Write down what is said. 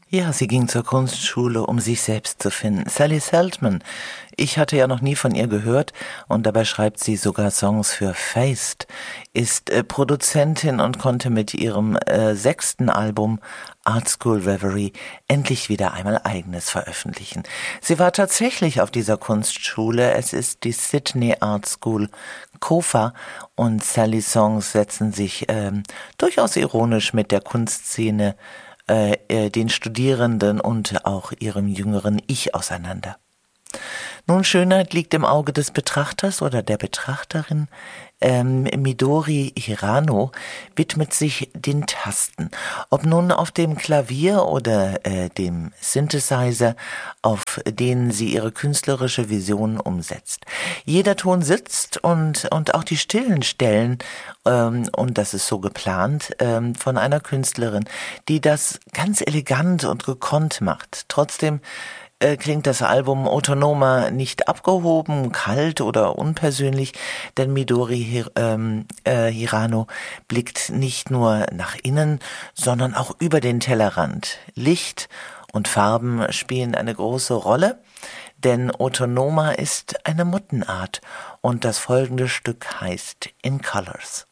Ja, sie ging zur Kunstschule, um sich selbst zu finden. Sally Seltman, ich hatte ja noch nie von ihr gehört und dabei schreibt sie sogar Songs für Feist, ist Produzentin und konnte mit ihrem 6. Album Art School Reverie endlich wieder einmal eigenes veröffentlichen. Sie war tatsächlich auf dieser Kunstschule, es ist die Sydney Art School KOFA und Sallys Songs setzen sich durchaus ironisch mit der Kunstszene den Studierenden und auch ihrem jüngeren Ich auseinander. Nun, Schönheit liegt im Auge des Betrachters oder der Betrachterin. Midori Hirano widmet sich den Tasten. Ob nun auf dem Klavier oder dem Synthesizer, auf denen sie ihre künstlerische Vision umsetzt. Jeder Ton sitzt und auch die stillen Stellen, und das ist so geplant, von einer Künstlerin, die das ganz elegant und gekonnt macht. Trotzdem klingt das Album Autonoma nicht abgehoben, kalt oder unpersönlich, denn Midori Hirano blickt nicht nur nach innen, sondern auch über den Tellerrand. Licht und Farben spielen eine große Rolle, denn Autonoma ist eine Mottenart und das folgende Stück heißt In Colors.